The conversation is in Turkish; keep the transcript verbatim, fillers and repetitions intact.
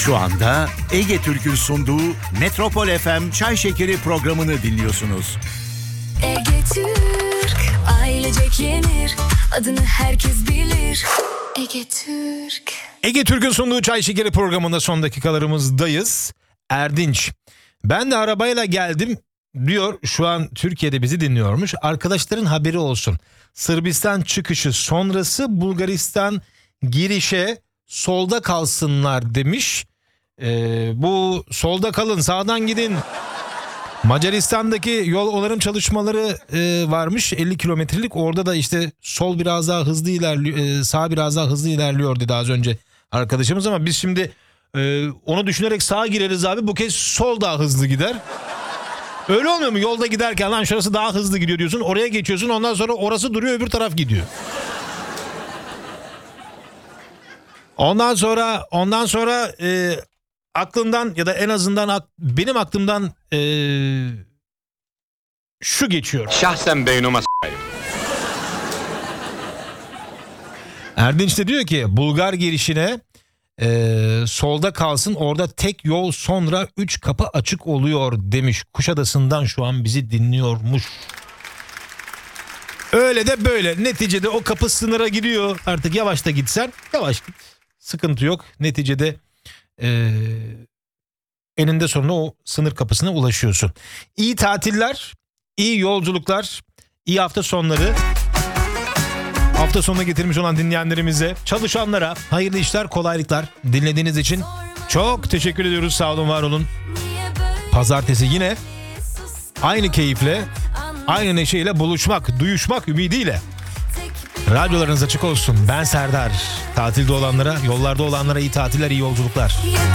Şu anda Ege Türk'ün sunduğu Metropol F M Çay Şekeri programını dinliyorsunuz. Ege Türk, ailecek yenir, adını herkes bilir. Ege Türk. Ege Türk'ün sunduğu Çay Şekeri programında son dakikalarımızdayız. Erdinç, ben de arabayla geldim diyor, şu an Türkiye'de bizi dinliyormuş. Arkadaşların haberi olsun. Sırbistan çıkışı sonrası Bulgaristan girişe solda kalsınlar demiş. Ee, bu solda kalın, sağdan gidin. Macaristan'daki yol onarım çalışmaları e, varmış, elli kilometrelik. Orada da işte sol biraz daha hızlı ilerliyor, e, sağ biraz daha hızlı ilerliyor dedi az önce arkadaşımız, ama biz şimdi e, onu düşünerek sağa gireriz abi, bu kez sol daha hızlı gider. Öyle olmuyor mu? Yolda giderken lan şurası daha hızlı gidiyor diyorsun, oraya geçiyorsun, ondan sonra orası duruyor, öbür taraf gidiyor. Ondan sonra ondan sonra e, aklından ya da en azından ak, benim aklımdan e, şu geçiyor. Şahsen beynuma s**ayım. Erdinç de diyor ki Bulgar girişine e, solda kalsın, orada tek yol, sonra üç kapı açık oluyor demiş. Kuşadası'ndan şu an bizi dinliyormuş. Öyle de böyle. Neticede o kapı sınıra giriyor. Artık yavaş da gitsen yavaş git. Sıkıntı yok. Neticede e, eninde sonunda o sınır kapısına ulaşıyorsun. İyi tatiller, iyi yolculuklar, iyi hafta sonları. Hafta sonuna getirmiş olan dinleyenlerimize, çalışanlara hayırlı işler, kolaylıklar. Dinlediğiniz için çok teşekkür ediyoruz. Sağ olun, var olun. Pazartesi yine aynı keyifle, aynı neşeyle buluşmak, duyuşmak ümidiyle. Radyolarınız açık olsun. Ben Serdar. Tatilde olanlara, yollarda olanlara iyi tatiller, iyi yolculuklar.